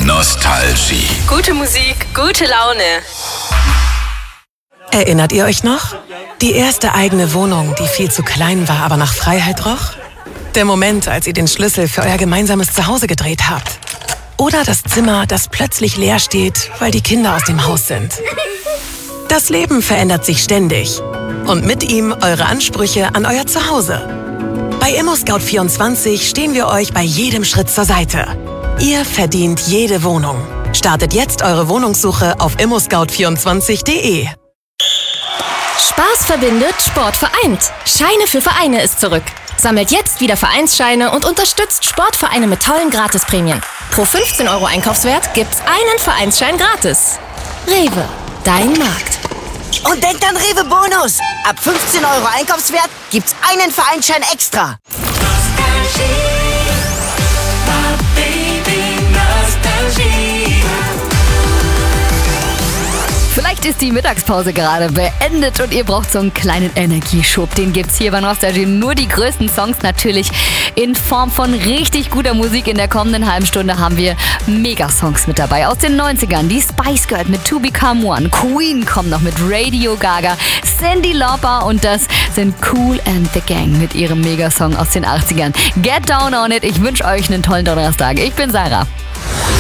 Nostalgie. Gute Musik, gute Laune. Erinnert ihr euch noch? Die erste eigene Wohnung, die viel zu klein war, aber nach Freiheit roch? Der Moment, als ihr den Schlüssel für euer gemeinsames Zuhause gedreht habt? Oder das Zimmer, das plötzlich leer steht, weil die Kinder aus dem Haus sind? Das Leben verändert sich ständig. Und mit ihm eure Ansprüche an euer Zuhause. Bei ImmoScout24 stehen wir euch bei jedem Schritt zur Seite. Ihr verdient jede Wohnung. Startet jetzt eure Wohnungssuche auf immoscout24.de. Spaß verbindet, Sport vereint. Scheine für Vereine ist zurück. Sammelt jetzt wieder Vereinsscheine und unterstützt Sportvereine mit tollen Gratisprämien. Pro 15 € Einkaufswert gibt's einen Vereinsschein gratis. Rewe, dein Markt. Und denkt an Rewe Bonus. Ab 15 € Einkaufswert gibt's einen Vereinsschein extra. Vielleicht ist die Mittagspause gerade beendet und ihr braucht so einen kleinen Energieschub. Den gibt's hier bei Nostalgie. Nur die größten Songs natürlich in Form von richtig guter Musik. In der kommenden halben Stunde haben wir Megasongs mit dabei aus den 90ern. Die Spice Girls mit To Become One. Queen kommt noch mit Radio Gaga. Cyndi Lauper und das sind Kool and the Gang mit ihrem Megasong aus den 80ern. Get Down on It. Ich wünsche euch einen tollen Donnerstag. Ich bin Sarah.